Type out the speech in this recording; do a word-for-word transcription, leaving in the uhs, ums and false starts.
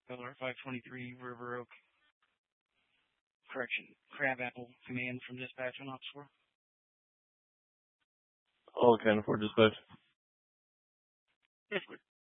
L R five twenty-three, River Oak. Correction, Crabapple Command from dispatch on Ops four. All accounted for dispatch. Yes, sir.